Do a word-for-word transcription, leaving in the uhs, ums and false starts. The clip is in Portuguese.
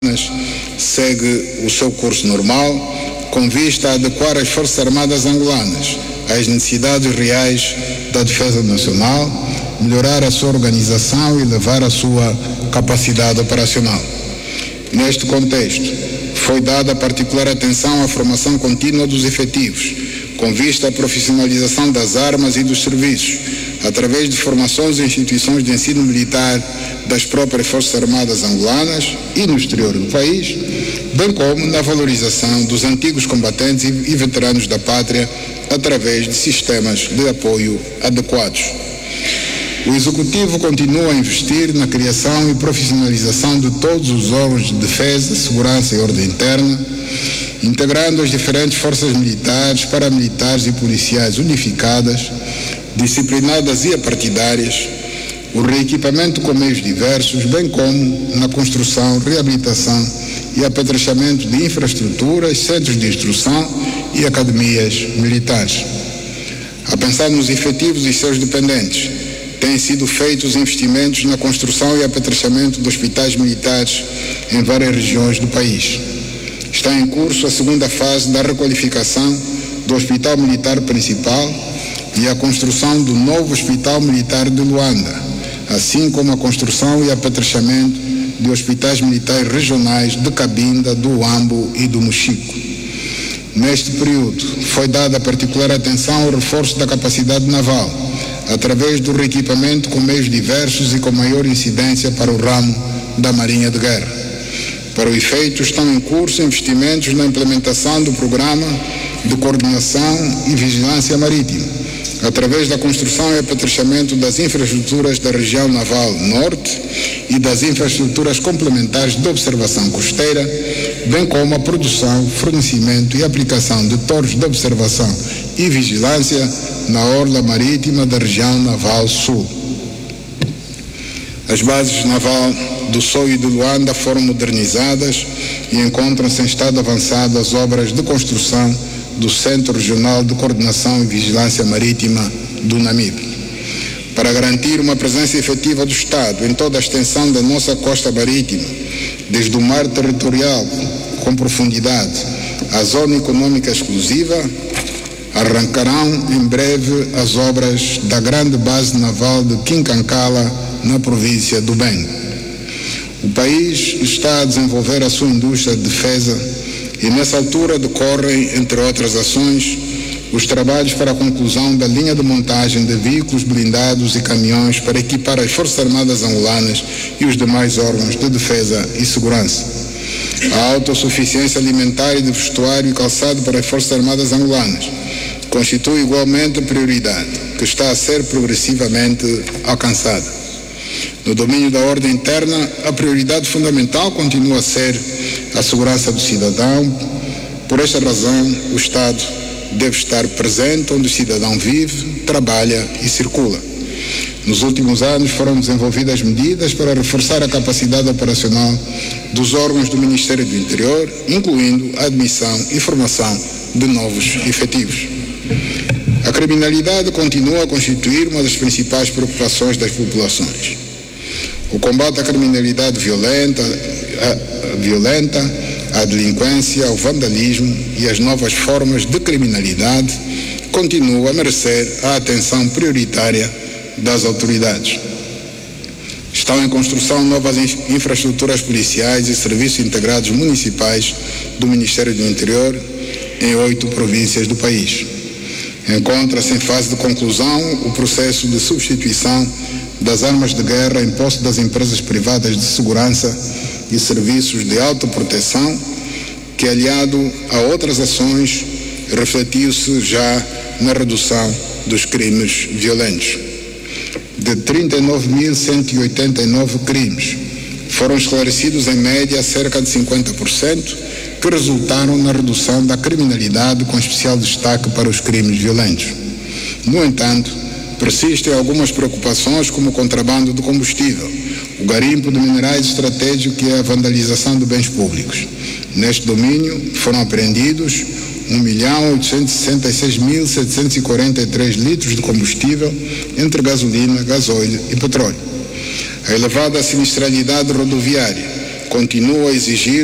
segue o seu curso normal, com vista a adequar as Forças Armadas angolanas às necessidades reais da defesa nacional, melhorar a sua organização e elevar a sua capacidade operacional. Neste contexto, foi dada particular atenção à formação contínua dos efetivos, com vista à profissionalização das armas e dos serviços, através de formações em instituições de ensino militar das próprias Forças Armadas angolanas e no exterior do país, bem como na valorização dos antigos combatentes e veteranos da pátria através de sistemas de apoio adequados. O Executivo continua a investir na criação e profissionalização de todos os órgãos de defesa, segurança e ordem interna, integrando as diferentes forças militares, paramilitares e policiais unificadas, disciplinadas e apartidárias, o reequipamento com meios diversos, bem como na construção, reabilitação e apetrechamento de infraestruturas, centros de instrução e academias militares. A pensar nos efetivos e seus dependentes, têm sido feitos investimentos na construção e apetrechamento de hospitais militares em várias regiões do país. Está em curso a segunda fase da requalificação do Hospital Militar Principal e a construção do novo Hospital Militar de Luanda, assim como a construção e apetrechamento de hospitais militares regionais de Cabinda, do Uambo e do Mochico. Neste período, foi dada particular atenção ao reforço da capacidade naval, através do reequipamento com meios diversos e com maior incidência para o ramo da Marinha de Guerra. Para o efeito, estão em curso investimentos na implementação do Programa de Coordenação e Vigilância Marítima, através da construção e apetrechamento das infraestruturas da região naval norte e das infraestruturas complementares de observação costeira, bem como a produção, fornecimento e aplicação de torres de observação e vigilância na orla marítima da região naval sul. As bases naval do Sul e de Luanda foram modernizadas e encontram-se em estado avançado as obras de construção do Centro Regional de Coordenação e Vigilância Marítima do Namibe. Para garantir uma presença efetiva do Estado em toda a extensão da nossa costa marítima, desde o mar territorial com profundidade à zona econômica exclusiva, arrancarão em breve as obras da grande base naval de Quincancala, na província do Bengue. O país está a desenvolver a sua indústria de defesa e nessa altura decorrem, entre outras ações, os trabalhos para a conclusão da linha de montagem de veículos blindados e caminhões para equipar as Forças Armadas angolanas e os demais órgãos de defesa e segurança. A autossuficiência alimentar e de vestuário e calçado para as Forças Armadas angolanas constitui igualmente prioridade, que está a ser progressivamente alcançada. No domínio da ordem interna, a prioridade fundamental continua a ser a segurança do cidadão. Por esta razão, o Estado deve estar presente onde o cidadão vive, trabalha e circula. Nos últimos anos foram desenvolvidas medidas para reforçar a capacidade operacional dos órgãos do Ministério do Interior, incluindo a admissão e formação de novos efetivos. A criminalidade continua a constituir uma das principais preocupações das populações. O combate à criminalidade violenta, a, a violenta, à delinquência, ao vandalismo e às novas formas de criminalidade continua a merecer a atenção prioritária das autoridades. Estão em construção novas infraestruturas policiais e serviços integrados municipais do Ministério do Interior em oito províncias do país. Encontra-se em fase de conclusão o processo de substituição das armas de guerra em posse das empresas privadas de segurança e serviços de autoproteção, que, aliado a outras ações, refletiu-se já na redução dos crimes violentos. De trinta e nove mil cento e oitenta e nove crimes, foram esclarecidos em média cerca de cinquenta por cento, que resultaram na redução da criminalidade, com especial destaque para os crimes violentos. No entanto, persistem algumas preocupações como o contrabando de combustível, o garimpo de minerais estratégicos e a vandalização de bens públicos. Neste domínio foram apreendidos um milhão oitocentos e sessenta e seis mil setecentos e quarenta e três litros de combustível entre gasolina, gasóleo e petróleo. A elevada sinistralidade rodoviária continua a exigir